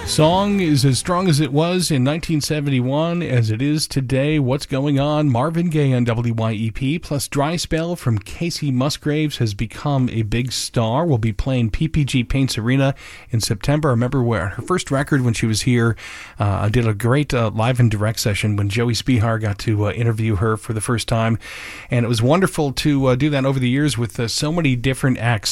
Song is as strong as it was in 1971 as it is today. What's going on? Marvin Gaye on WYEP, plus Dry Spell from Casey Musgraves has become a big star. We'll be playing PPG Paints Arena in September. I remember her first record when she was here. I did a great live and direct session when Joey Spihar got to interview her for the first time. And it was wonderful to do that over the years with so many different acts.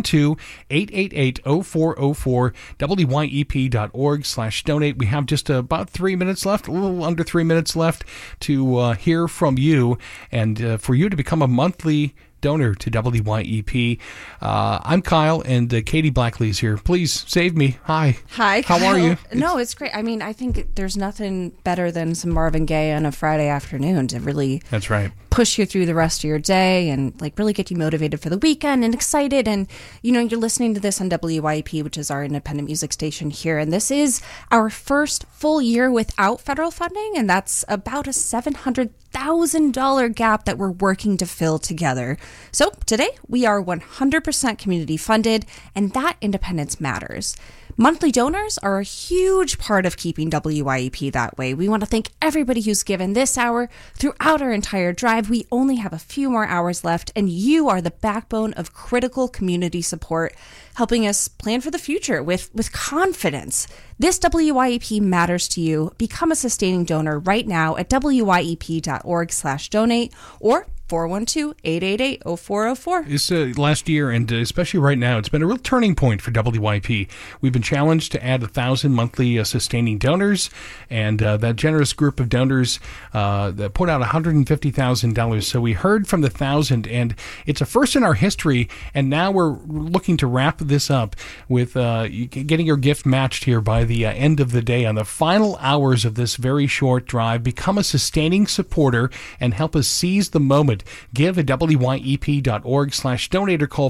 412-888-0404, WYEP.org/donate. We have just about 3 minutes left, a little under 3 minutes left to hear from you and for you to become a monthly donor to WYEP. I'm Kyle, and Katie Blackley's here. Please save me. Hi. Hi, Kyle. How are you? No, it's great. I mean, I think there's nothing better than some Marvin Gaye on a Friday afternoon to really That's right. push you through the rest of your day and like really get you motivated for the weekend and excited. And, you know, you're listening to this on WYEP, which is our independent music station here. And this is our first full year without federal funding. And that's about a $700,000 gap that we're working to fill together. So today we are 100% community funded, and that independence matters. Monthly donors are a huge part of keeping WYEP that way. We want to thank everybody who's given this hour throughout our entire drive. We only have a few more hours left, and you are the backbone of critical community support, helping us plan for the future with confidence. This WYEP matters to you. Become a sustaining donor right now at WYEP.org/donate or 412-888-0404. This last year, and especially right now, it's been a real turning point for WYEP. We've been challenged to add 1,000 monthly sustaining donors, and that generous group of donors that put out $150,000. So we heard from the 1,000, and it's a first in our history, and now we're looking to wrap this up with getting your gift matched here by the end of the day on the final hours of this very short drive. Become a sustaining supporter and help us seize the moment. Give at WYEP.org/donate or call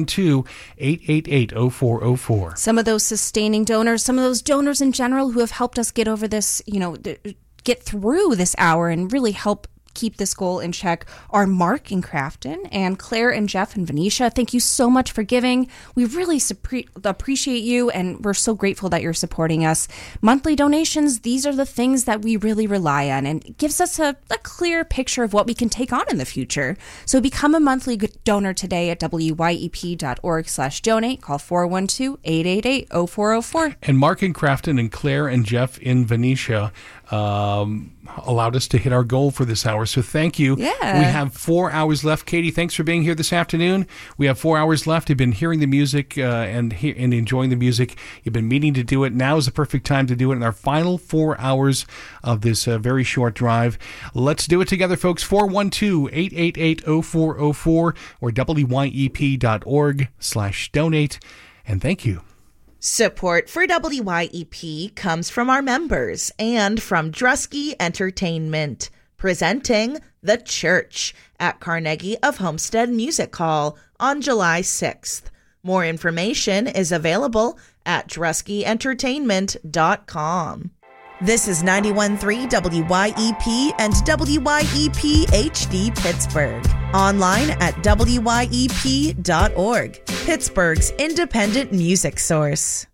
412-888-0404. Some of those sustaining donors, some of those donors in general who have helped us get over this, get through this hour and really help keep this goal in check are Mark in Crafton and Claire and Jeff in Venetia. Thank you so much for giving. We really appreciate you, and we're so grateful that you're supporting us. Monthly donations, these are the things that we really rely on, and it gives us a clear picture of what we can take on in the future. So become a monthly donor today at WYEP.org/donate. Call 412-888-0404. And Mark in Crafton and Claire and Jeff in Venetia allowed us to hit our goal for this hour. So thank you. Yeah. We have 4 hours left. Katie, thanks for being here this afternoon. We have 4 hours left. You've been hearing the music and enjoying the music. You've been meaning to do it. Now is the perfect time to do it in our final 4 hours of this very short drive. Let's do it together, folks. 412-888-0404 or WYEP.org/donate. And thank you. Support for WYEP comes from our members and from Drusky Entertainment, presenting The Church at Carnegie of Homestead Music Hall on July 6th. More information is available at druskyentertainment.com. This is 91.3 WYEP and WYEP HD Pittsburgh. Online at WYEP.org, Pittsburgh's independent music source.